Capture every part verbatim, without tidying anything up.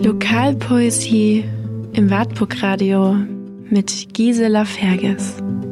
Lokalpoesie im Wartburg-Radio mit Gisela Ferges.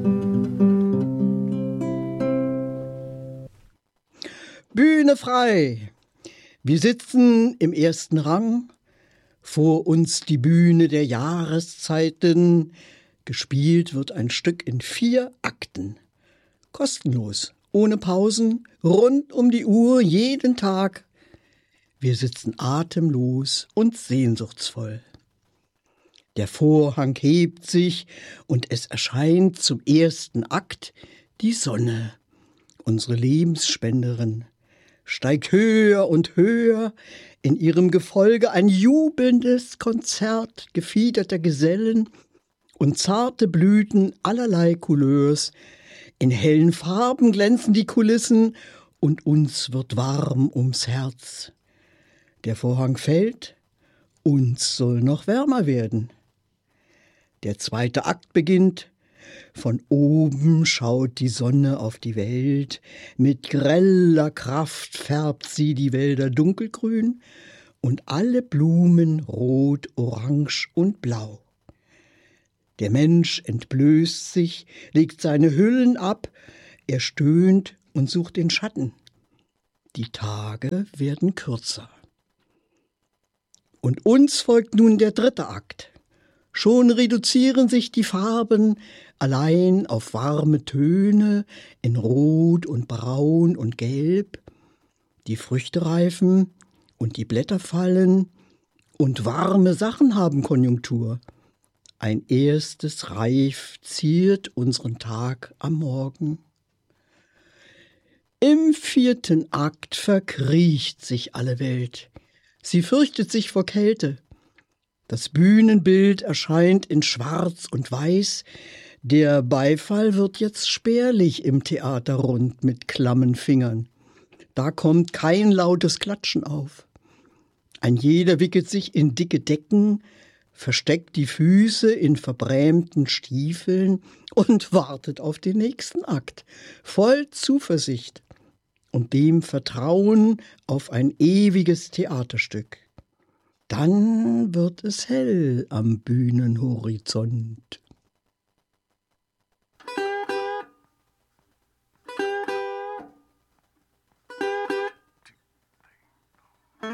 Bühne frei! Wir sitzen im ersten Rang, vor uns die Bühne der Jahreszeiten. Gespielt wird ein Stück in vier Akten. Kostenlos, ohne Pausen, rund um die Uhr, jeden Tag. Wir sitzen atemlos und sehnsuchtsvoll. Der Vorhang hebt sich und es erscheint zum ersten Akt die Sonne, unsere Lebensspenderin, steigt höher und höher, in ihrem Gefolge ein jubelndes Konzert gefiederter Gesellen und zarte Blüten allerlei Couleurs. In hellen Farben glänzen die Kulissen und uns wird warm ums Herz. Der Vorhang fällt, uns soll noch wärmer werden. Der zweite Akt beginnt. Von oben schaut die Sonne auf die Welt. Mit greller Kraft färbt sie die Wälder dunkelgrün und alle Blumen rot, orange und blau. Der Mensch entblößt sich, legt seine Hüllen ab, er stöhnt und sucht den Schatten. Die Tage werden kürzer. Und uns folgt nun der dritte Akt. Schon reduzieren sich die Farben allein auf warme Töne in Rot und Braun und Gelb. Die Früchte reifen und die Blätter fallen und warme Sachen haben Konjunktur. Ein erstes Reif ziert unseren Tag am Morgen. Im vierten Akt verkriecht sich alle Welt. Sie fürchtet sich vor Kälte. Das Bühnenbild erscheint in Schwarz und Weiß. Der Beifall wird jetzt spärlich im Theaterrund mit klammen Fingern. Da kommt kein lautes Klatschen auf. Ein jeder wickelt sich in dicke Decken, versteckt die Füße in verbrämten Stiefeln und wartet auf den nächsten Akt, voll Zuversicht und dem Vertrauen auf ein ewiges Theaterstück. Dann wird es hell am Bühnenhorizont.